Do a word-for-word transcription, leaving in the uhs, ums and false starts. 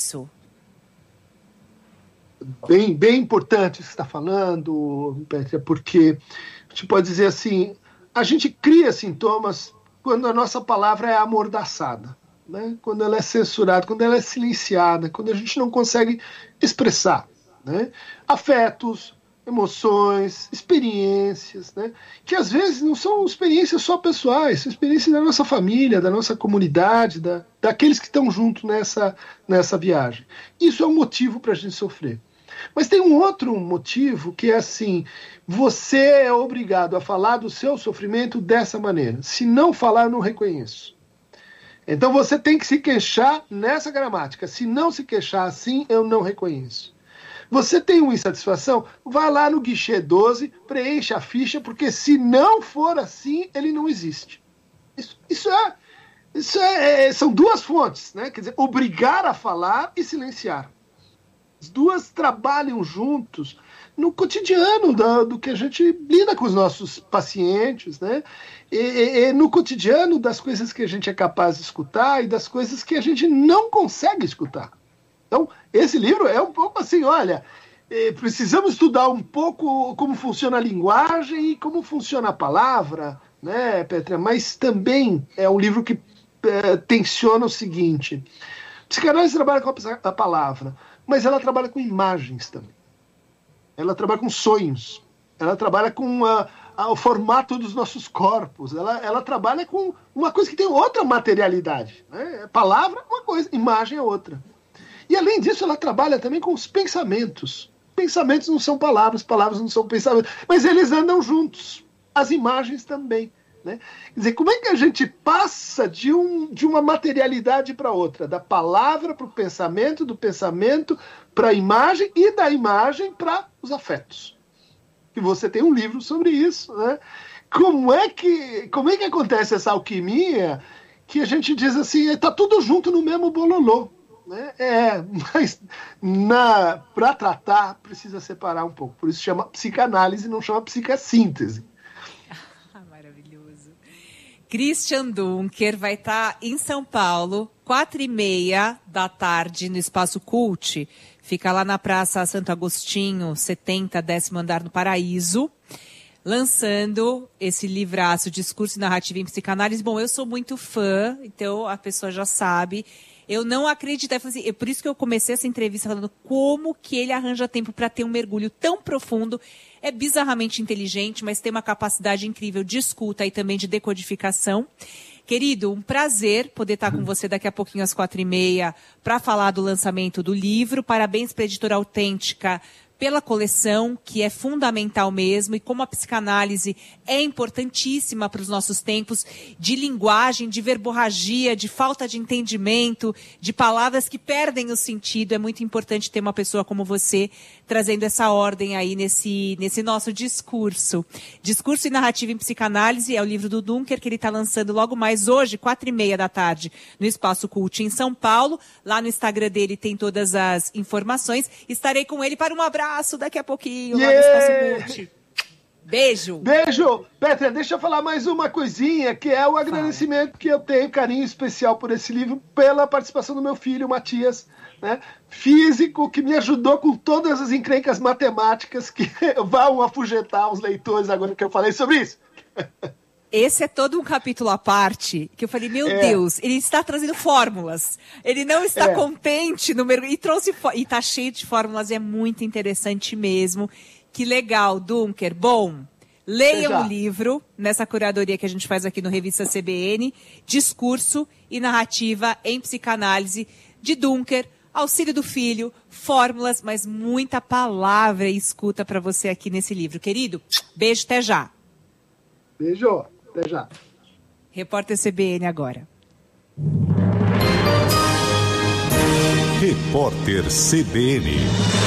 isso? Bem, bem importante o que você está falando, Pétria, porque a gente pode dizer assim, a gente cria sintomas quando a nossa palavra é amordaçada, né? Quando ela é censurada, quando ela é silenciada, quando a gente não consegue expressar, né? Afetos, emoções, experiências, né? Que às vezes não são experiências só pessoais, são experiências da nossa família, da nossa comunidade, da, daqueles que estão junto nessa, nessa viagem. Isso é um motivo para a gente sofrer. Mas tem um outro motivo que é assim, você é obrigado a falar do seu sofrimento dessa maneira. Se não falar, eu não reconheço. Então você tem que se queixar nessa gramática. Se não se queixar assim, eu não reconheço. Você tem uma insatisfação? Vá lá no guichê doze, preencha a ficha, porque se não for assim, ele não existe. Isso, isso é... Isso é, é, são duas fontes, né? Quer dizer, obrigar a falar e silenciar. As duas trabalham juntos no cotidiano do, do que a gente lida com os nossos pacientes, né? E, e, e no cotidiano das coisas que a gente é capaz de escutar e das coisas que a gente não consegue escutar. Então, esse livro é um pouco assim, olha, eh, precisamos estudar um pouco como funciona a linguagem e como funciona a palavra, né, Petra? Mas também é um livro que eh, tensiona o seguinte, psicanálise trabalha com a, a palavra, mas ela trabalha com imagens também. Ela trabalha com sonhos. Ela trabalha com a, a, o formato dos nossos corpos. Ela, ela trabalha com uma coisa que tem outra materialidade, né? Palavra é uma coisa, imagem é outra. E além disso, ela trabalha também com os pensamentos. Pensamentos não são palavras, palavras não são pensamentos, mas eles andam juntos. As imagens também. Né? Quer dizer, como é que a gente passa de, um, de uma materialidade para outra? Da palavra para o pensamento, do pensamento para a imagem e da imagem para os afetos. E você tem um livro sobre isso. Né? Como é que, como é que acontece essa alquimia que a gente diz assim, está tudo junto no mesmo bololô? Né? É, mas para tratar precisa separar um pouco. Por isso chama psicanálise, não chama psicassíntese. Christian Dunker vai estar em São Paulo, quatro e meia da tarde, no Espaço Cult. Fica lá na Praça Santo Agostinho, setenta, décimo andar no Paraíso, lançando esse livraço, Discurso e Narrativa em Psicanálise. Bom, eu sou muito fã, então a pessoa já sabe. Eu não acredito, assim, é por isso que eu comecei essa entrevista falando como que ele arranja tempo para ter um mergulho tão profundo. É bizarramente inteligente, mas tem uma capacidade incrível de escuta e também de decodificação. Querido, um prazer poder estar com você daqui a pouquinho às quatro e meia para falar do lançamento do livro. Parabéns para a Editora Autêntica pela coleção, que é fundamental mesmo, e como a psicanálise é importantíssima para os nossos tempos de linguagem, de verborragia, de falta de entendimento, de palavras que perdem o sentido. É muito importante ter uma pessoa como você trazendo essa ordem aí nesse, nesse nosso discurso. Discurso e Narrativa em Psicanálise é o livro do Dunker, que ele está lançando logo mais hoje, quatro e meia da tarde, no Espaço Cult em São Paulo. Lá no Instagram dele tem todas as informações. Estarei com ele para um abraço daqui a pouquinho, lá no Espaço Cult. Beijo. Beijo. Petra, deixa eu falar mais uma coisinha, que é o agradecimento que eu tenho, carinho especial por esse livro, pela participação do meu filho, Matias, né? Físico, que me ajudou com todas as encrencas matemáticas que vão afugentar os leitores agora que eu falei sobre isso. Esse é todo um capítulo à parte, que eu falei, meu é. Deus, ele está trazendo fórmulas. Ele não está é. contente no mergulho. E trouxe e está cheio de fórmulas, e é muito interessante mesmo. Que legal, Dunker. Bom, leiam o livro, nessa curadoria que a gente faz aqui no Revista C B N, Discurso e Narrativa em Psicanálise, de Dunker, Auxílio do Filho, fórmulas, mas muita palavra e escuta para você aqui nesse livro. Querido, beijo, até já. Beijo. Até já. Repórter C B N agora. Repórter C B N.